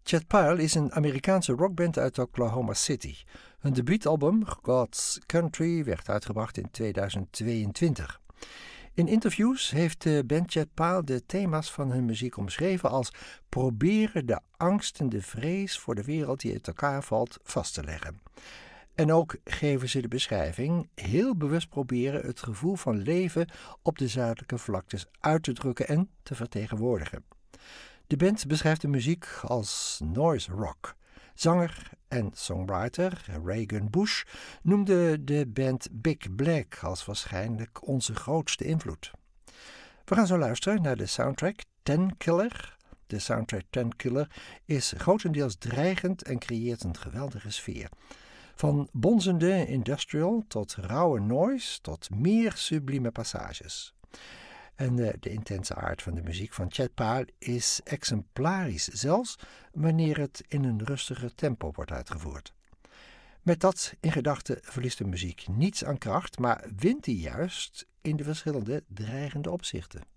Chet Pile is een Amerikaanse rockband uit Oklahoma City. Hun debuutalbum, God's Country, werd uitgebracht in 2022. In interviews heeft de band Chet Pile de thema's van hun muziek omschreven als proberen de angst en de vrees voor de wereld die uit elkaar valt vast te leggen. En ook geven ze de beschrijving heel bewust proberen het gevoel van leven op de zuidelijke vlaktes uit te drukken en te vertegenwoordigen. De band beschrijft de muziek als noise rock. Zanger en songwriter Reagan Bush noemde de band Big Black als waarschijnlijk onze grootste invloed. We gaan zo luisteren naar de soundtrack Ten Killer. De soundtrack Ten Killer is grotendeels dreigend en creëert een geweldige sfeer. Van bonzende industrial tot rauwe noise tot meer sublieme passages. En de intense aard van de muziek van Chet Pile is exemplarisch, zelfs wanneer het in een rustiger tempo wordt uitgevoerd. Met dat in gedachten verliest de muziek niets aan kracht, maar wint die juist in de verschillende dreigende opzichten.